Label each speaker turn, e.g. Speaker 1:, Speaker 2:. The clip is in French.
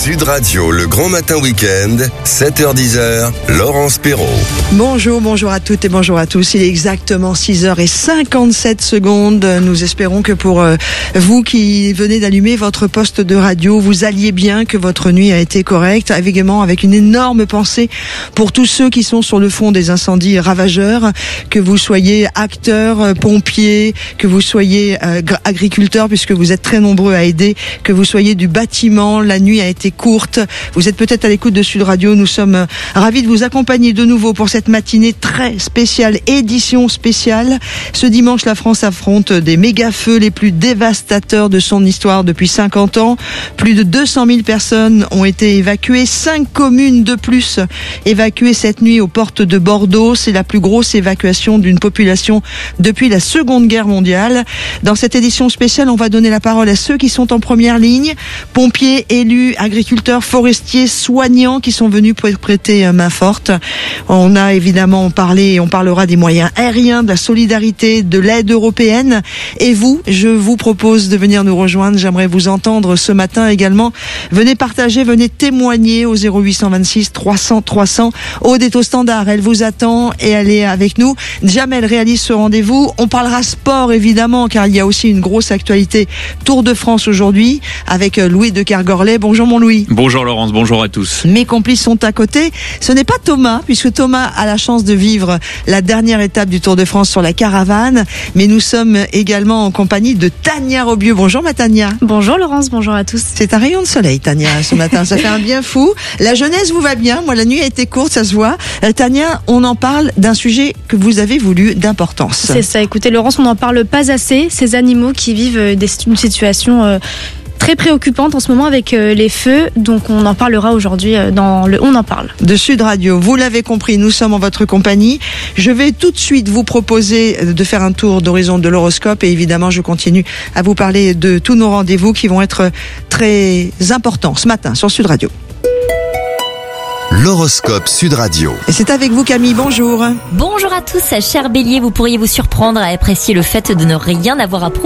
Speaker 1: Sud Radio, le grand matin week-end, 7h-10h, Laurence Perrault.
Speaker 2: Bonjour à toutes et bonjour à tous. Il est exactement 6h57. Nous espérons que pour vous qui venez d'allumer votre poste de radio, vous alliez bien, que votre nuit a été correcte. Également avec une énorme pensée pour tous ceux qui sont sur le front des incendies ravageurs, que vous soyez acteurs, pompiers, que vous soyez agriculteurs, puisque vous êtes très nombreux à aider, que vous soyez du bâtiment. La nuit a été courte. Vous êtes peut-être à l'écoute de Sud Radio. Nous sommes ravis de vous accompagner de nouveau pour cette matinée très spéciale, édition spéciale. Ce dimanche, la France affronte des méga-feux les plus dévastateurs de son histoire depuis 50 ans. Plus de 200 000 personnes ont été évacuées. 5 communes de plus évacuées cette nuit aux portes de Bordeaux. C'est la plus grosse évacuation d'une population depuis la Seconde Guerre mondiale. Dans cette édition spéciale, on va donner la parole à ceux qui sont en première ligne. Pompiers, élus, agriculteurs, forestiers, soignants qui sont venus pour prêter main forte. On a évidemment parlé et on parlera des moyens aériens, de la solidarité, de l'aide européenne. Et vous, je vous propose de venir nous rejoindre. J'aimerais vous entendre ce matin également. Venez partager, venez témoigner au 0826 300 300. Aude est au standard, elle vous attend et elle est avec nous. Jamais elle réalise ce rendez-vous. On parlera sport évidemment, car il y a aussi une grosse actualité Tour de France aujourd'hui avec Louis de Kergorlet. Bonjour mon Louis.
Speaker 3: Bonjour Laurence, bonjour à tous.
Speaker 2: Mes complices sont à côté. Ce n'est pas Thomas, puisque Thomas a la chance de vivre la dernière étape du Tour de France sur la caravane. Mais nous sommes également en compagnie de Tania Robieux. Bonjour ma Tania.
Speaker 4: Bonjour Laurence, bonjour à tous.
Speaker 2: C'est un rayon de soleil Tania ce matin, ça fait un bien fou. La jeunesse vous va bien, moi la nuit a été courte, ça se voit. Tania, on en parle d'un sujet que vous avez voulu d'importance.
Speaker 4: C'est ça, écoutez Laurence, on n'en parle pas assez, ces animaux qui vivent une situation très préoccupante en ce moment avec les feux, donc on en parlera aujourd'hui dans le On en parle.
Speaker 2: De Sud Radio, vous l'avez compris, nous sommes en votre compagnie. Je vais tout de suite vous proposer de faire un tour d'horizon de l'horoscope et évidemment je continue à vous parler de tous nos rendez-vous qui vont être très importants ce matin sur Sud Radio.
Speaker 1: L'horoscope Sud Radio.
Speaker 2: Et c'est avec vous Camille, bonjour.
Speaker 5: Bonjour à tous, cher Bélier, vous pourriez vous surprendre à apprécier le fait de ne rien avoir à prouver.